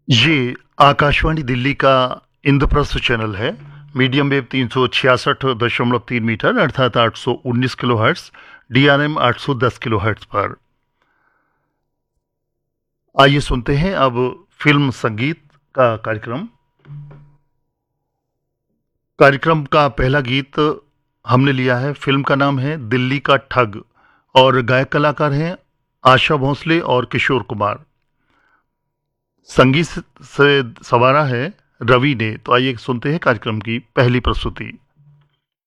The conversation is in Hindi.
ये आकाशवाणी दिल्ली का इंद्रप्रस्थ चैनल है। मीडियम वेव 366.3 मीटर अर्थात 819 किलोहर्ट्ज, डीआरएम 810 किलोहर्ट्ज पर। आइए सुनते हैं अब फिल्म संगीत का कार्यक्रम। कार्यक्रम का पहला गीत हमने लिया है, फिल्म का नाम है दिल्ली का ठग और गायक कलाकार हैं आशा भोसले और किशोर कुमार। संगीत से सवारा है रवि ने। तो आइए सुनते हैं कार्यक्रम की पहली प्रस्तुति।